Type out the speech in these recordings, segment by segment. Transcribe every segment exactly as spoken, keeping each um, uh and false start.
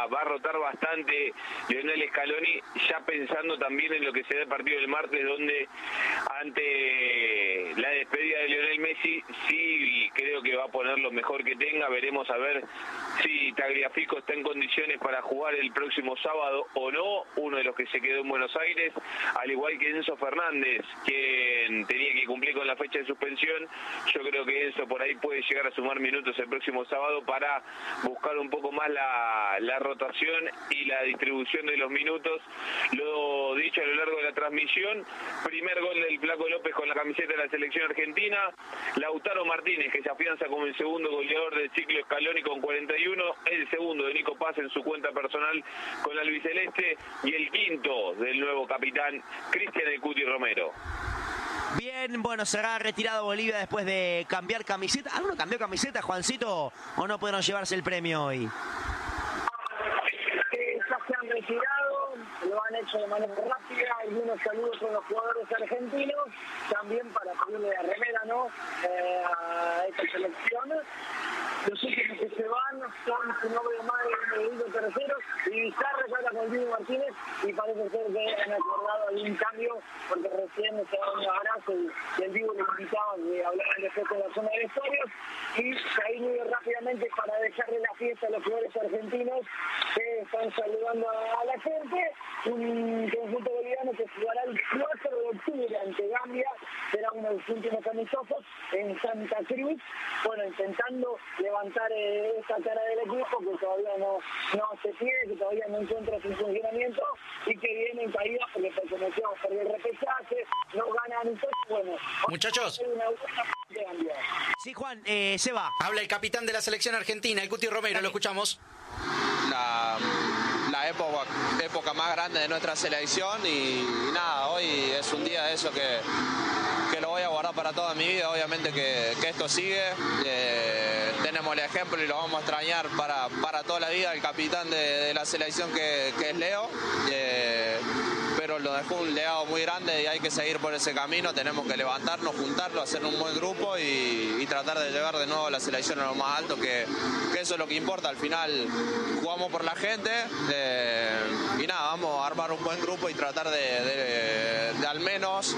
va, va a rotar bastante Lionel Scaloni, ya pensando también en lo que será el partido del martes, donde ante la despedida de Lionel Messi, sí creo que va a poner lo mejor que tenga. Veremos a ver si Tagliafico está en condiciones para jugar el próximo sábado o no, uno de los que se quedó en Buenos Aires, al igual que Enzo Fernández, quien tenía que cumplir con la fecha de suspensión. Yo creo que Enzo por ahí puede llegar a sumar minutos el próximo sábado para buscar un poco más la, la rotación y la distribución de los minutos. Lo dicho a lo largo de la transmisión, primer gol del Flaco López con la camiseta de la selección argentina, Lautaro Martínez, que se afianza como el segundo goleador del ciclo Scaloni con cuarenta y uno, el segundo de Nico Paz en su cuenta personal con la albiceleste, y el quinto del nuevo capitán Cristian El Cuti Romero. Bien, bueno, será retirado Bolivia después de cambiar camiseta. ¿Alguno cambió camiseta, Juancito, o no pudieron llevarse el premio hoy? Eh, ya se han retirado, lo han hecho de manera rápida. Algunos saludos con los jugadores argentinos, también para pedirle la remera, ¿no? Eh, a esta selección. Los últimos que se van son su novio madre, Medellín terceros, y Vizarra ya con Jimmy Martínez, y parece ser que han acordado algún cambio, porque recién se daban un abrazo y, y en vivo les invitaban y hablaban después con la zona de vestuarios, y ahí muy rápidamente para dejarle la fiesta a los jugadores argentinos que están saludando a, a la gente. Un conjunto boliviano que jugará el cuatro de octubre ante Gambia, será uno de los últimos amistosos en Santa Cruz, bueno, intentando levantar eh, esta cara del equipo que todavía no, no se tiene, que todavía no encuentra su funcionamiento y que viene en caída porque pertenecemos a perder el repechaje, no ganan, entonces bueno. Muchachos. Una buena sí, Juan, eh, se va. Habla el capitán de la selección argentina, el Cuti Romero, lo escuchamos. La, la época, época más grande de nuestra selección y, y nada, hoy es un día de eso que, que lo voy a guardar para toda mi vida. Obviamente que, que esto sigue, eh, tenemos el ejemplo y lo vamos a extrañar para, para toda la vida, el capitán de, de la selección que, que es Leo, eh, pero lo dejó un legado muy grande y hay que seguir por ese camino. Tenemos que levantarnos, juntarlo, hacer un buen grupo y, y tratar de llevar de nuevo a la selección a lo más alto, que, que eso es lo que importa. Al final jugamos por la gente, eh, y nada, vamos a armar un buen grupo y tratar de, de, de al menos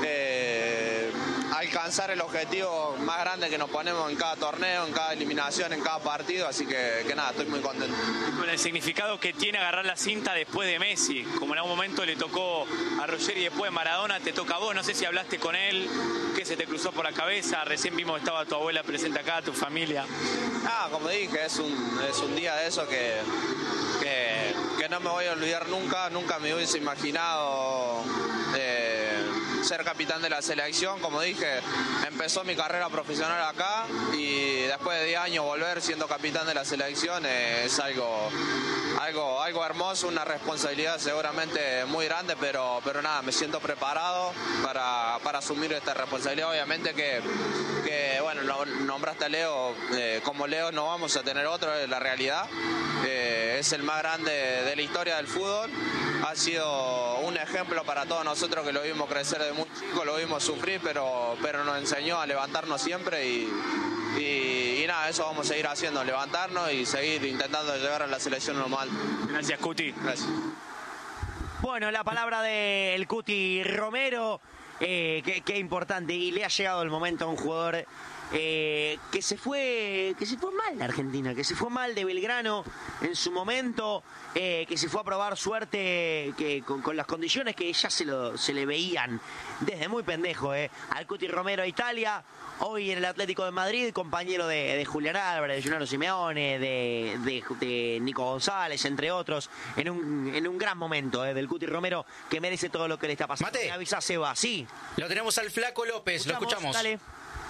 eh, alcanzar el objetivo más grande que nos ponemos en cada torneo, en cada eliminación, en cada partido, así que, que nada, estoy muy contento. Con el significado que tiene agarrar la cinta después de Messi, como en algún momento le tocó a Roger y después Maradona, te toca a vos, no sé si hablaste con él, qué se te cruzó por la cabeza, recién vimos que estaba tu abuela presente acá, tu familia. Ah, como dije, es un, es un día de eso que, que, que no me voy a olvidar nunca, nunca me hubiese imaginado eh, ser capitán de la selección. Como dije, empezó mi carrera profesional acá y después de diez años volver siendo capitán de la selección eh, es algo, algo, algo hermoso, una responsabilidad seguramente muy grande, pero, pero nada, me siento preparado para, para asumir esta responsabilidad. Obviamente que, que bueno, nombraste a Leo, eh, como Leo no vamos a tener otro, es la realidad. Eh, es el más grande de la historia del fútbol, ha sido un ejemplo para todos nosotros que lo vimos crecer de muy chico, lo vimos sufrir, pero, pero nos enseñó a levantarnos siempre y, y, y nada, eso vamos a seguir haciendo, levantarnos y seguir intentando llevar a la selección normal. Gracias, Cuti. Gracias. Bueno, la palabra del Cuti Romero, eh, qué, qué importante, y le ha llegado el momento a un jugador Eh, que se fue que se fue mal de Argentina, que se fue mal de Belgrano en su momento, eh, que se fue a probar suerte que con, con las condiciones que ya se, lo, se le veían desde muy pendejo eh, al Cuti Romero a Italia, hoy en el Atlético de Madrid, compañero de, de Julián Álvarez, de Gennaro Simeone, de, de, de Nico González, entre otros, en un, en un gran momento eh, del Cuti Romero, que merece todo lo que le está pasando. Mate, me avisa Seba, sí. Lo tenemos al Flaco López, ¿Escuchamos? Lo escuchamos. Dale.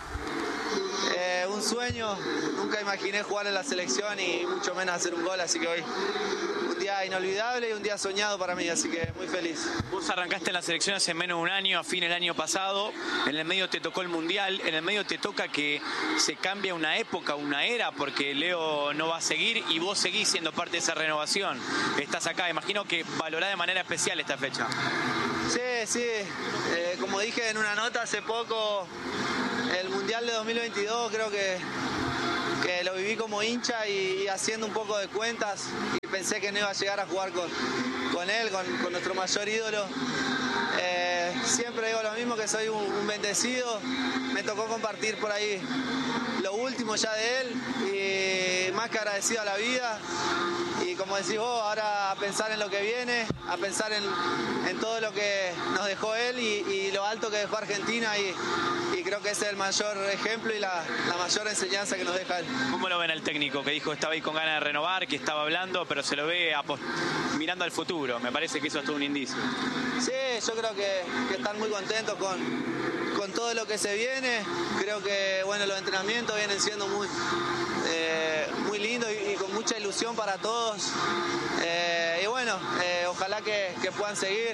Eh, un sueño, nunca imaginé jugar en la selección y mucho menos hacer un gol, así que hoy un día inolvidable y un día soñado para mí, así que muy feliz. Vos arrancaste en la selección hace menos de un año, a fin del año pasado, en el medio te tocó el Mundial, en el medio te toca que se cambie una época, una era, porque Leo no va a seguir y vos seguís siendo parte de esa renovación. Estás acá, imagino que valorás de manera especial esta fecha. Sí, sí, eh, como dije en una nota hace poco, el Mundial de dos mil veintidós creo que, que lo viví como hincha y, y haciendo un poco de cuentas, y pensé que no iba a llegar a jugar con, con él, con, con nuestro mayor ídolo. Eh, siempre digo lo mismo, que soy un, un bendecido. Me tocó compartir por ahí lo último ya de él y más que agradecido a la vida. Y como decís vos, ahora a pensar en lo que viene, a pensar en, en todo lo que nos dejó él y, y lo alto que dejó Argentina, y, y creo que ese es el mayor ejemplo y la, la mayor enseñanza que nos deja él. ¿Cómo lo ven al técnico que dijo que estaba ahí con ganas de renovar, que estaba hablando, pero se lo ve mirando al futuro? Me parece que eso es todo un indicio. Sí, yo creo que, que están muy contentos con, con todo lo que se viene. Creo que bueno, los entrenamientos vienen siendo muy, eh, muy lindos y, y con mucha ilusión para todos. Eh, y bueno, eh, ojalá que, que puedan seguir.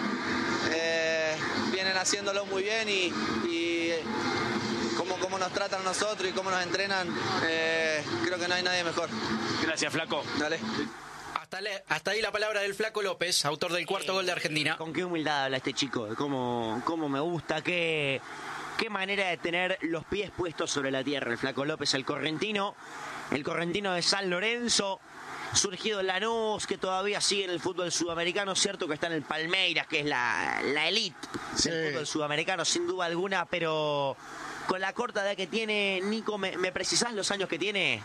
Eh, vienen haciéndolo muy bien y, y cómo, cómo nos tratan a nosotros y cómo nos entrenan, eh, creo que no hay nadie mejor. Gracias, Flaco. Dale. Hasta, le, hasta ahí la palabra del Flaco López, autor del cuarto gol de Argentina. Con qué humildad habla este chico, cómo, cómo me gusta, qué, qué manera de tener los pies puestos sobre la tierra. El Flaco López, el correntino, el correntino de San Lorenzo, surgido en Lanús, que todavía sigue en el fútbol sudamericano, cierto que está en el Palmeiras, que es la, la elite sí. del fútbol sudamericano, sin duda alguna, pero con la corta edad que tiene, Nico, ¿me, me precisás los años que tiene?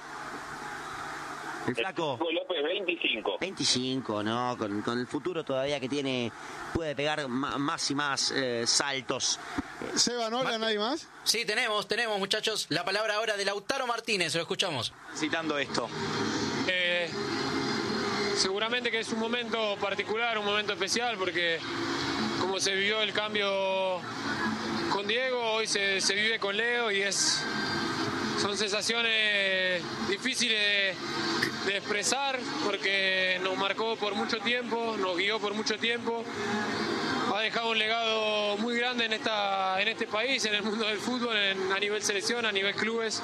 El Flaco. El López, veinticinco. veinticinco, ¿no? Con, con el futuro todavía que tiene, puede pegar ma, más y más eh, saltos. Seba, ¿no habla nadie más? Sí, tenemos, tenemos, muchachos. La palabra ahora de Lautaro Martínez, lo escuchamos. Citando esto. Eh, seguramente que es un momento particular, un momento especial, porque como se vivió el cambio con Diego, hoy se, se vive con Leo y es... Son sensaciones difíciles de, de expresar porque nos marcó por mucho tiempo, nos guió por mucho tiempo, ha dejado un legado muy grande en, esta, en este país, en el mundo del fútbol, en, a nivel selección, a nivel clubes.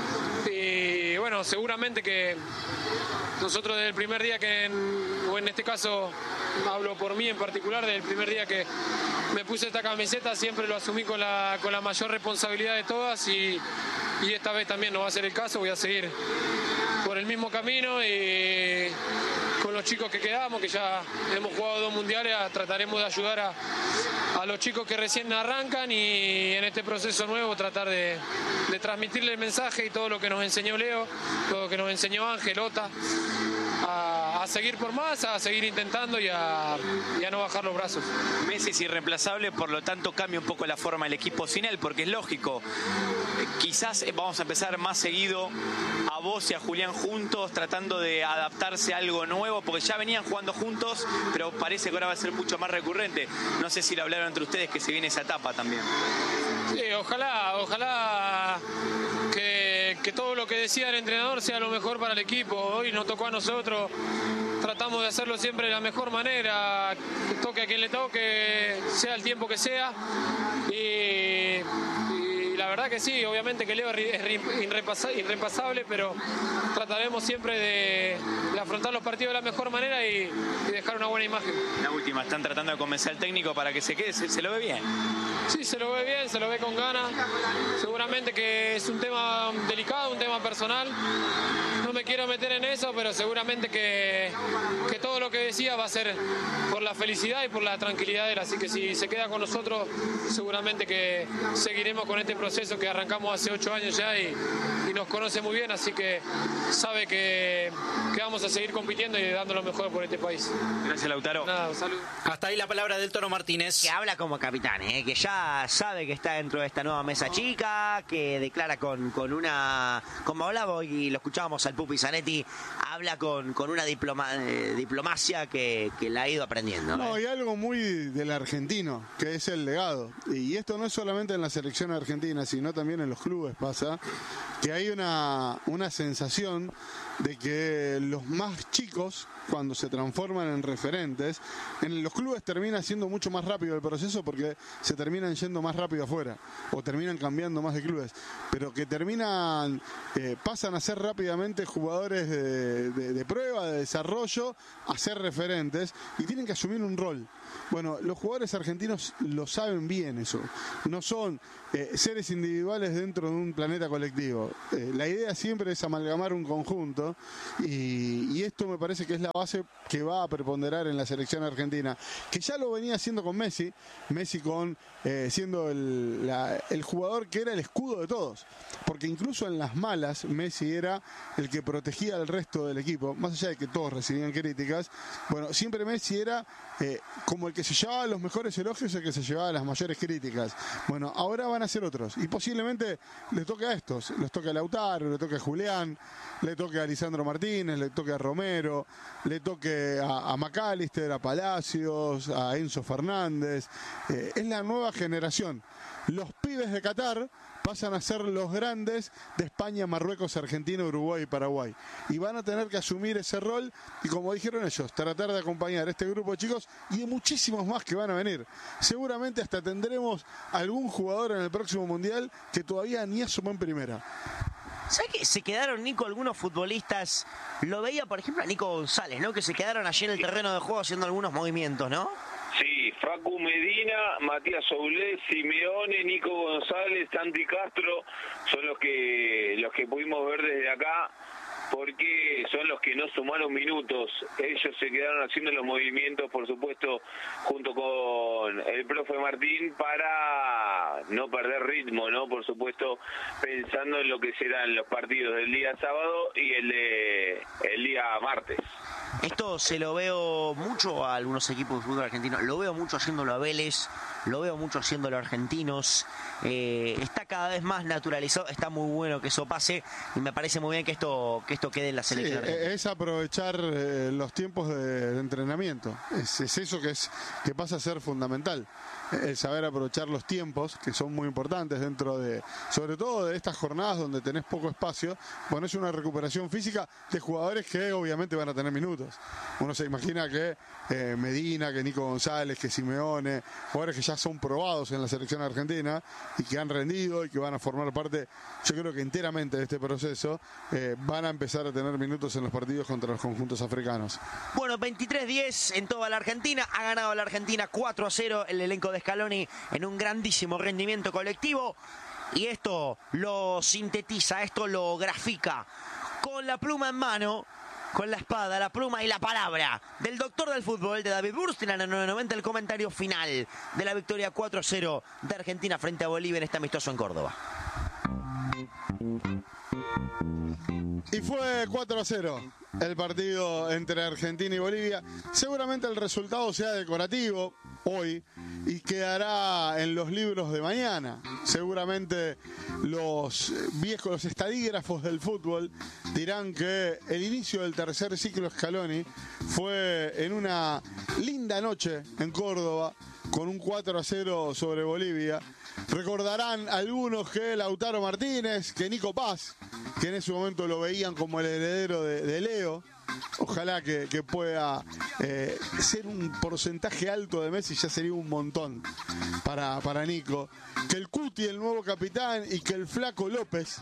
Y bueno, seguramente que nosotros desde el primer día que, en, o en este caso hablo por mí en particular, desde el primer día que me puse esta camiseta siempre lo asumí con la, con la mayor responsabilidad de todas y, y esta vez también no va a ser el caso, voy a seguir por el mismo camino y con los chicos que quedamos, que ya hemos jugado dos mundiales, trataremos de ayudar a, a los chicos que recién arrancan y en este proceso nuevo tratar de, de transmitirle el mensaje y todo lo que nos enseñó Leo, todo lo que nos enseñó Ángel, Ota, a, a seguir por más, a seguir intentando y a, y a no bajar los brazos. Messi es irreemplazable, por lo tanto cambia un poco la forma del equipo sin él, porque es lógico. Quizás vamos a empezar más seguido a vos y a Julián juntos, tratando de adaptarse a algo nuevo, porque ya venían jugando juntos, pero parece que ahora va a ser mucho más recurrente. No sé si lo hablaron entre ustedes, que se viene esa etapa también. Sí, ojalá, ojalá que, que todo lo que decía el entrenador sea lo mejor para el equipo. Hoy nos tocó a nosotros, tratamos de hacerlo siempre de la mejor manera, toque a quien le toque, sea el tiempo que sea. Y, y la verdad que sí, obviamente que Leo es irrepasable, pero trataremos siempre de, de afrontar los partidos de la mejor manera y, y dejar una buena imagen. La última, están tratando de convencer al técnico para que se quede, se, se lo ve bien. Sí, se lo ve bien, se lo ve con ganas. Seguramente que es un tema delicado, un tema personal. No me quiero meter en eso, pero seguramente que, que todo lo que decía va a ser por la felicidad y por la tranquilidad de él. Así que si se queda con nosotros, seguramente que seguiremos con este proceso que arrancamos hace ocho años ya y, y nos conoce muy bien. Así que sabe que, que vamos a seguir compitiendo y dando lo mejor por este país. Gracias, Lautaro. Nada, un saludo. Hasta ahí la palabra del Toro Martínez. Que habla como capitán, ¿eh? Que ya sabe que está dentro de esta nueva mesa chica, que declara con, con una, como hablaba hoy y lo escuchábamos al Pupi Zanetti, habla con, con una diploma, eh, diplomacia que, que la ha ido aprendiendo. No, ¿eh? y algo muy del argentino, que es el legado. Y esto no es solamente en la selección argentina, sino también en los clubes pasa, que hay una, una sensación de que los más chicos, cuando se transforman en referentes, en los clubes termina siendo mucho más rápido el proceso porque se terminan yendo más rápido afuera o terminan cambiando más de clubes, pero que terminan, eh, pasan a ser rápidamente jugadores de, de, de prueba, de desarrollo, a ser referentes y tienen que asumir un rol. Bueno, los jugadores argentinos lo saben bien eso, no son eh, seres individuales dentro de un planeta colectivo, Eh, la idea siempre es amalgamar un conjunto y, y esto me parece que es la base que va a preponderar en la selección argentina, que ya lo venía haciendo con Messi, Messi con eh, siendo el, la, el jugador que era el escudo de todos, porque incluso en las malas Messi era el que protegía al resto del equipo, más allá de que todos recibían críticas. Bueno, siempre Messi era eh, como el que se llevaba los mejores elogios, el que se llevaba las mayores críticas. Bueno, ahora van a ser otros y posiblemente les toque a estos, les toque a Lautaro, le toque a Julián, le toque a Lisandro Martínez, le toque a Romero, le toque a, a McAllister, a Palacios, a Enzo Fernández. Eh, es la nueva generación. Los pibes de Qatar pasan a ser los grandes de España, Marruecos, Argentina, Uruguay y Paraguay. Y van a tener que asumir ese rol y, como dijeron ellos, tratar de acompañar a este grupo de chicos y de muchísimos más que van a venir. Seguramente hasta tendremos algún jugador en el próximo Mundial que todavía ni asomó en primera. ¿Sabes que se quedaron, Nico, algunos futbolistas? Lo veía, por ejemplo, a Nico González, ¿no? Que se quedaron allí en el terreno de juego haciendo algunos movimientos, ¿no? Sí, Facu Medina, Matías Soulé, Simeone, Nico González, Santi Castro son los que los que pudimos ver desde acá, porque son los que no sumaron minutos. Ellos se quedaron haciendo los movimientos, por supuesto, junto con el profe Martín, para no perder ritmo, ¿no? Por supuesto, pensando en lo que serán los partidos del día sábado y el de el día martes. Esto se lo veo mucho a algunos equipos de fútbol argentino, lo veo mucho haciéndolo a Vélez, lo veo mucho haciéndolo a Argentinos, eh, está cada vez más naturalizado, está muy bueno que eso pase y me parece muy bien que esto que esto quede en la selección. Sí, es aprovechar eh, los tiempos de, de entrenamiento, es, es eso que, es, que pasa a ser fundamental, el saber aprovechar los tiempos, que son muy importantes dentro de, sobre todo de estas jornadas donde tenés poco espacio. Bueno, es una recuperación física de jugadores que obviamente van a tener minutos. Uno se imagina que eh, Medina, que Nico González, que Simeone, jugadores que ya son probados en la selección argentina y que han rendido y que van a formar parte, yo creo que enteramente de este proceso, eh, van a empezar a tener minutos en los partidos contra los conjuntos africanos. Bueno, veintitrés diez en toda la Argentina, ha ganado la Argentina cuatro a cero el elenco de Scaloni en un grandísimo rendimiento colectivo, y esto lo sintetiza, esto lo grafica con la pluma en mano, con la espada, la pluma y la palabra del doctor del fútbol, de David Burstin, a la nueve noventa, el comentario final de la victoria cuatro a cero de Argentina frente a Bolivia en este amistoso en Córdoba. Y fue cuatro a cero el partido entre Argentina y Bolivia. Seguramente el resultado sea decorativo hoy y quedará en los libros de mañana. Seguramente los viejos, los estadígrafos del fútbol dirán que el inicio del tercer ciclo Scaloni fue en una linda noche en Córdoba con un cuatro a cero sobre Bolivia. Recordarán algunos que Lautaro Martínez, que Nico Paz, que en ese momento lo veían como el heredero de, de Leo. Ojalá que, que pueda eh, ser un porcentaje alto de Messi, ya sería un montón para, para Nico. Que el Cuti, el nuevo capitán, y que el Flaco López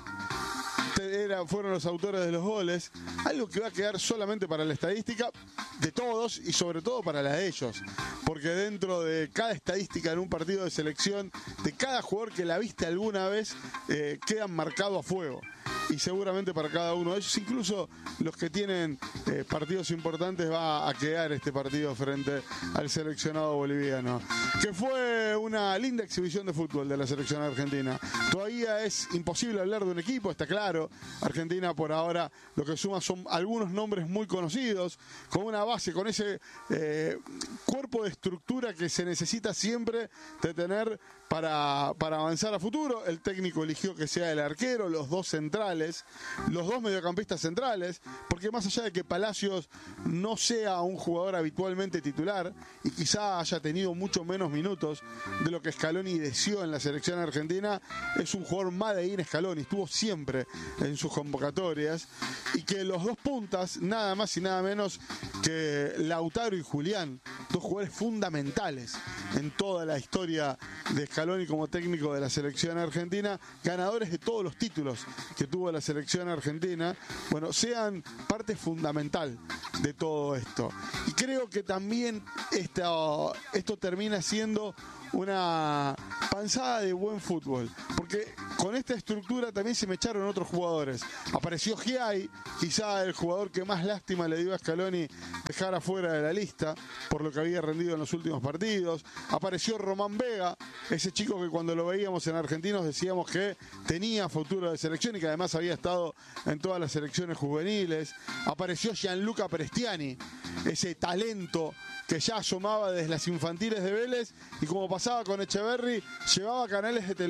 era, fueron los autores de los goles. Algo que va a quedar solamente para la estadística de todos y sobre todo para la de ellos. Porque dentro de cada estadística en un partido de selección, de cada jugador que la viste alguna vez, eh, quedan marcados a fuego. Y seguramente para cada uno de ellos, incluso los que tienen eh, partidos importantes, va a quedar este partido frente al seleccionado boliviano. Que fue una linda exhibición de fútbol de la selección argentina. Todavía es imposible hablar de un equipo, está claro. Argentina por ahora lo que suma son algunos nombres muy conocidos, con una base, con ese eh, cuerpo de estructura que se necesita siempre de tener para, para avanzar a futuro. El técnico eligió que sea el arquero, los dos centrales, los dos mediocampistas centrales, porque más allá de que Palacios no sea un jugador habitualmente titular y quizá haya tenido mucho menos minutos de lo que Scaloni deseó en la selección argentina, es un jugador made in Scaloni, estuvo siempre en sus convocatorias, y que los dos puntas, nada más y nada menos que Lautaro y Julián, dos jugadores fundamentales en toda la historia de Scaloni como técnico de la selección argentina, ganadores de todos los títulos que tuvo la selección argentina, bueno, sean parte fundamental de todo esto. Y creo que también esto, esto termina siendo una panzada de buen fútbol, porque con esta estructura también se me echaron otros jugadores. Apareció Giai, quizá el jugador que más lástima le dio a Scaloni dejar afuera de la lista por lo que había rendido en los últimos partidos. Apareció Román Vega, ese chico que cuando lo veíamos en Argentinos decíamos que tenía futuro de selección y que además había estado en todas las selecciones juveniles. Apareció Gianluca Prestiani, ese talento que ya asomaba desde las infantiles de Vélez y como pasaba con Echeverri, llevaba canales de televisión